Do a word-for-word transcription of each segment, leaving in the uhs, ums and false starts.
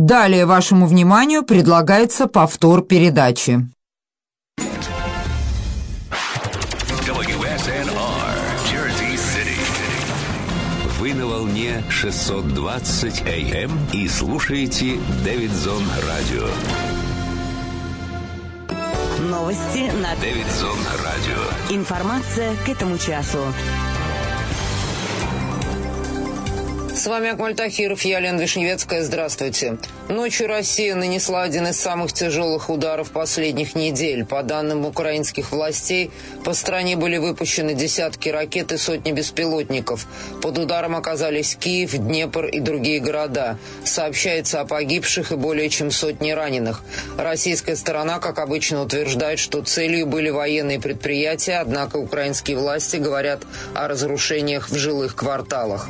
Далее вашему вниманию предлагается повтор передачи. дабл ю эс эн ар, Jersey City. Вы на волне шестьсот двадцать эй эм и слушаете Дэвидсон Радио. Новости на Дэвидсон Радио. Информация к этому часу. С вами Акмаль Тахиров, я Лена Вишневецкая. Здравствуйте. Ночью Россия нанесла один из самых тяжелых ударов последних недель. По данным украинских властей, по стране были выпущены десятки ракет и сотни беспилотников. Под ударом оказались Киев, Днепр и другие города. Сообщается о погибших и более чем сотне раненых. Российская сторона, как обычно, утверждает, что целью были военные предприятия, однако украинские власти говорят о разрушениях в жилых кварталах.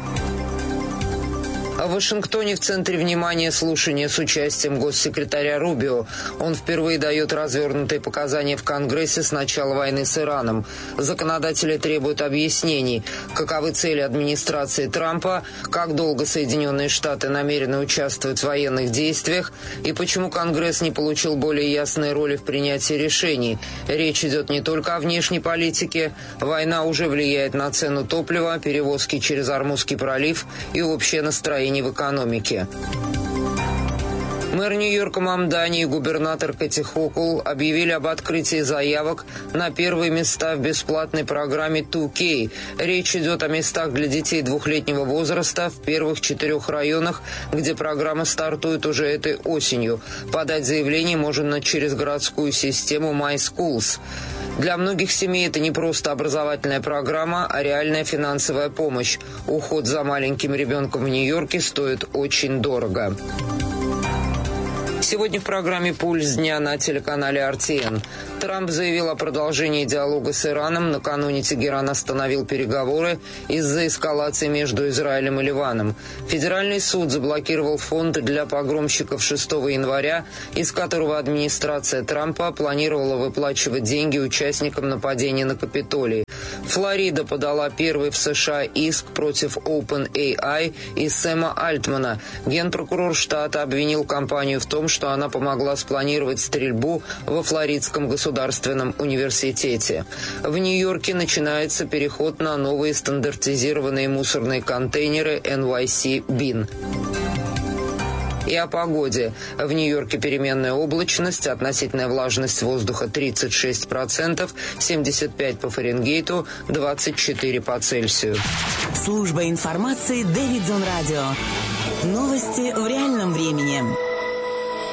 В Вашингтоне в центре внимания слушания с участием госсекретаря Рубио. Он впервые дает развернутые показания в Конгрессе с начала войны с Ираном. Законодатели требуют объяснений, каковы цели администрации Трампа, как долго Соединенные Штаты намерены участвовать в военных действиях и почему Конгресс не получил более ясной роли в принятии решений. Речь идет не только о внешней политике. Война уже влияет на цену топлива, перевозки через Ормузский пролив и общее настроение в экономике. Мэр Нью-Йорка Мамдани и губернатор Кэти Хокул объявили об открытии заявок на первые места в бесплатной программе ту кей. Речь идет о местах для детей двухлетнего возраста в первых четырех районах, где программа стартует уже этой осенью. Подать заявление можно через городскую систему My Schools. Для многих семей это не просто образовательная программа, а реальная финансовая помощь. Уход за маленьким ребенком в Нью-Йорке стоит очень дорого. Сегодня в программе «Пульс дня» на телеканале ар ти эн. Трамп заявил о продолжении диалога с Ираном. Накануне Тегеран остановил переговоры из-за эскалации между Израилем и Ливаном. Федеральный суд заблокировал фонд для погромщиков шестого января, из которого администрация Трампа планировала выплачивать деньги участникам нападения на Капитолий. Флорида подала первый в США иск против OpenAI и Сэма Альтмана. Генпрокурор штата обвинил компанию в том, что она помогла спланировать стрельбу во Флоридском государственном университете. В Нью-Йорке начинается переход на новые стандартизированные мусорные контейнеры эн вай си бин. И о погоде. В Нью-Йорке переменная облачность, относительная влажность воздуха тридцать шесть процентов, семьдесят пять по Фаренгейту, двадцать четыре по Цельсию. Служба информации Дэвидсон Радио. Новости в реальном времени.